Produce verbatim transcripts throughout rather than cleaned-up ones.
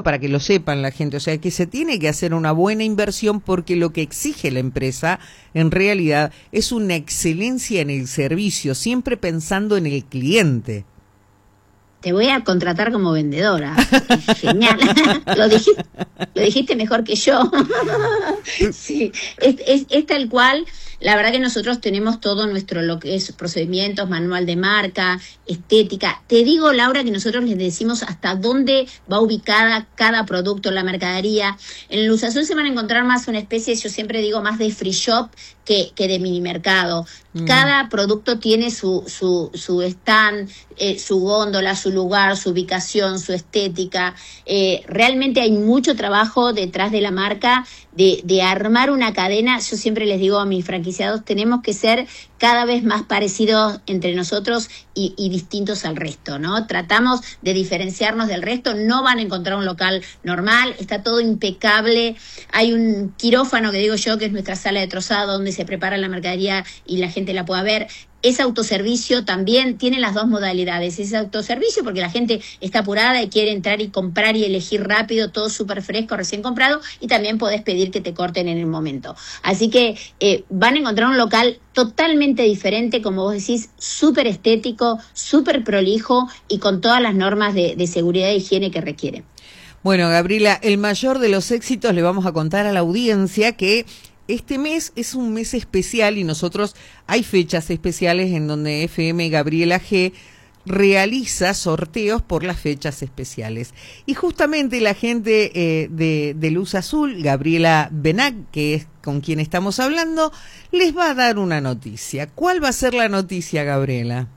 para que lo sepan la gente, o sea que se tiene que hacer una buena inversión porque lo que exige la empresa en realidad es una excelencia en el servicio, siempre pensando en el cliente. Te voy a contratar como vendedora. Genial. lo, dijiste, lo dijiste mejor que yo. Sí, es, es, es tal cual. La verdad que nosotros tenemos todo nuestro, lo que es procedimientos, manual de marca, estética. Te digo, Laura, que nosotros les decimos hasta dónde va ubicada cada producto, la mercadería. En Luz Azul se van a encontrar más una especie, yo siempre digo, más de free shop que, que de mini mercado. Mm. Cada producto tiene su, su, su stand, eh, su góndola, su lugar, su ubicación, su estética. Eh, realmente hay mucho trabajo detrás de la marca, de, de armar una cadena. Yo siempre les digo a mis franquiciados, tenemos que ser cada vez más parecidos entre nosotros y, y distintos al resto, ¿no? Tratamos de diferenciarnos del resto, no van a encontrar un local normal, está todo impecable. Hay un quirófano que digo yo, que es nuestra sala de trozado, donde se prepara la mercadería y la gente la pueda ver. Es autoservicio también, tiene las dos modalidades. Es autoservicio porque la gente está apurada y quiere entrar y comprar y elegir rápido, todo súper fresco, recién comprado, y también podés pedir que te corten en el momento. Así que eh, van a encontrar un local totalmente diferente, como vos decís, súper estético, súper prolijo y con todas las normas de, de seguridad e higiene que requieren. Bueno, Gabriela, el mayor de los éxitos le vamos a contar a la audiencia que este mes es un mes especial y nosotros hay fechas especiales en donde F M Gabriela G realiza sorteos por las fechas especiales. Y justamente la gente eh, de, de Luz Azul, Gabriela Benac, que es con quien estamos hablando, les va a dar una noticia. ¿Cuál va a ser la noticia, Gabriela?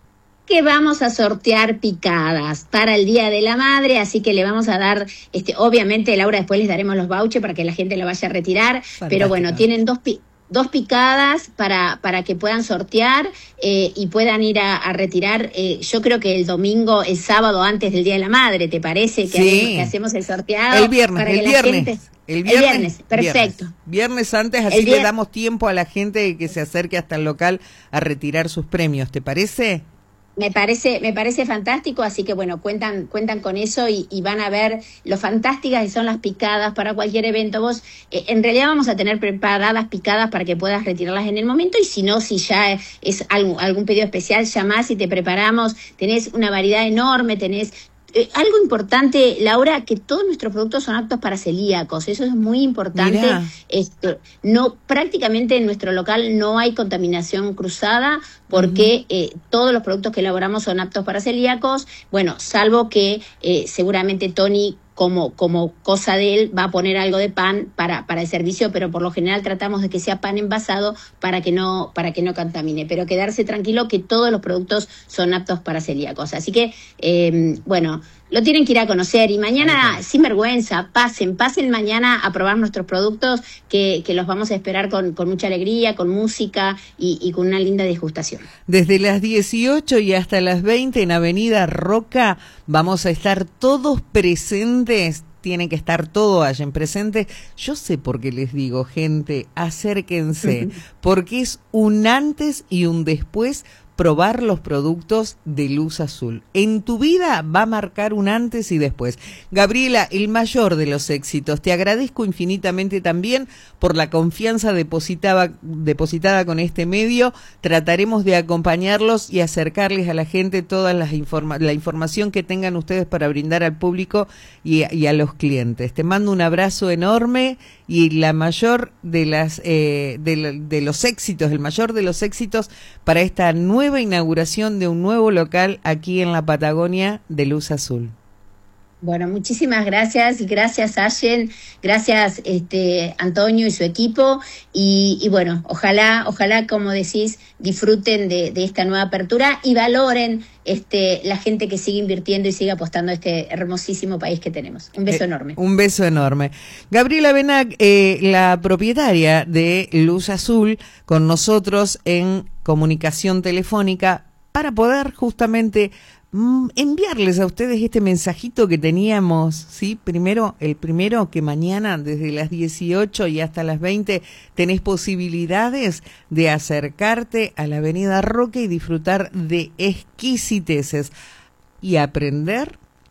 Que vamos a sortear picadas para el Día de la Madre, así que le vamos a dar, este, obviamente, Laura, después les daremos los vouchers para que la gente lo vaya a retirar. Fantástica. Pero bueno, tienen dos pi dos picadas para para que puedan sortear eh, y puedan ir a, a retirar. Eh, yo creo que el domingo, el sábado antes del Día de la Madre, ¿te parece? Que, sí. que hacemos el sorteado. El viernes, para el que viernes. La gente... El viernes, el viernes, perfecto. Viernes, viernes antes, así le damos tiempo a la gente que se acerque hasta el local a retirar sus premios, ¿te parece? Me parece, me parece fantástico, así que bueno, cuentan, cuentan con eso y, y van a ver lo fantásticas que son las picadas para cualquier evento. Vos, eh, en realidad vamos a tener preparadas picadas para que puedas retirarlas en el momento, y si no, si ya es algún, algún pedido especial, llamás y te preparamos. Tenés una variedad enorme, tenés... Eh, algo importante, Laura, que todos nuestros productos son aptos para celíacos, eso es muy importante. Esto, no, prácticamente en nuestro local no hay contaminación cruzada porque uh-huh. eh, todos los productos que elaboramos son aptos para celíacos, bueno, salvo que eh, seguramente Tony, como, como cosa de él, va a poner algo de pan para, para el servicio, pero por lo general tratamos de que sea pan envasado para que no, para que no contamine, pero quedarse tranquilo que todos los productos son aptos para celíacos. Así que, eh, bueno, lo tienen que ir a conocer y mañana, okay. sin vergüenza, pasen, pasen mañana a probar nuestros productos, que, que los vamos a esperar con, con mucha alegría, con música y, y con una linda degustación. Desde las dieciocho y hasta las veinte en Avenida Roca vamos a estar todos presentes. Tienen que estar todos allá en presente. Yo sé por qué les digo, gente, acérquense, porque es un antes y un después probar los productos de Luz Azul. En tu vida va a marcar un antes y después. Gabriela, el mayor de los éxitos. Te agradezco infinitamente también por la confianza depositada, depositada con este medio. Trataremos de acompañarlos y acercarles a la gente toda las informa la información que tengan ustedes para brindar al público y, y a los clientes. Te mando un abrazo enorme y la mayor de las eh, de, de los éxitos, el mayor de los éxitos para esta nueva inauguración de un nuevo local aquí en la Patagonia de Luz Azul. Bueno, muchísimas gracias, gracias Allen, gracias este Antonio y su equipo, y, y bueno, ojalá, ojalá, como decís, disfruten de, de esta nueva apertura y valoren este la gente que sigue invirtiendo y sigue apostando a este hermosísimo país que tenemos. Un beso eh, enorme. Un beso enorme. Gabriela Benac, eh, la propietaria de Luz Azul, con nosotros en comunicación telefónica para poder justamente enviarles a ustedes este mensajito que teníamos, ¿sí? Primero, el primero, que mañana desde las dieciocho y hasta las veinte tenés posibilidades de acercarte a la Avenida Roca y disfrutar de exquisiteces y aprender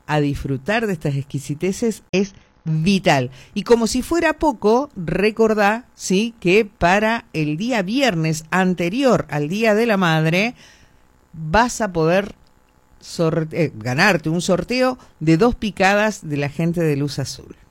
a disfrutar de estas exquisiteces es vital. Y como si fuera poco, recordá, sí, que para el día viernes anterior al Día de la Madre vas a poder sorte- eh, ganarte un sorteo de dos picadas de la gente de Luz Azul.